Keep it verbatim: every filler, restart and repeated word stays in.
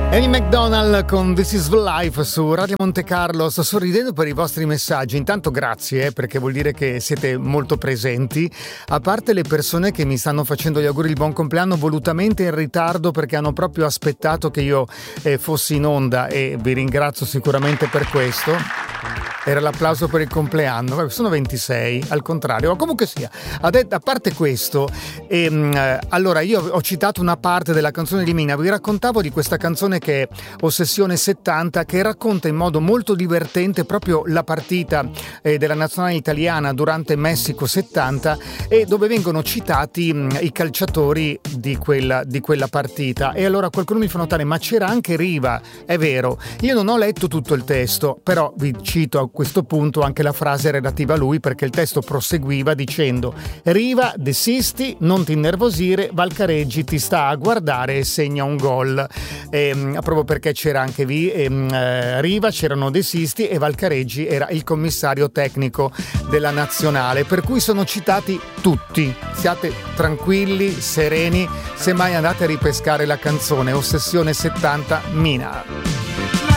Amy McDonald con This Is Life su Radio Monte Carlo. Sto sorridendo per i vostri messaggi. Intanto grazie, eh, perché vuol dire che siete molto presenti. A parte le persone che mi stanno facendo gli auguri di buon compleanno volutamente in ritardo perché hanno proprio aspettato che io eh, fossi in onda, e vi ringrazio sicuramente per questo. Era l'applauso per il compleanno, sono ventisei, al contrario, ma comunque sia. A, de- a parte questo, ehm, eh, allora io ho citato una parte della canzone di Mina, vi raccontavo di questa canzone che è Ossessione settanta, che racconta in modo molto divertente proprio la partita eh, della nazionale italiana durante Messico settanta, e dove vengono citati mh, i calciatori di quella, di quella partita. E allora qualcuno mi fa notare, ma c'era anche Riva, è vero, io non ho letto tutto il testo, però vi cito a questo punto anche la frase relativa a lui, perché il testo proseguiva dicendo: Riva, desisti, non ti innervosire, Valcareggi ti sta a guardare e segna un gol. E, proprio perché c'era anche vi, e, eh, Riva, c'erano desisti e Valcareggi era il commissario tecnico della nazionale, per cui sono citati tutti. Siate tranquilli, sereni, se mai andate a ripescare la canzone Ossessione settanta Mina.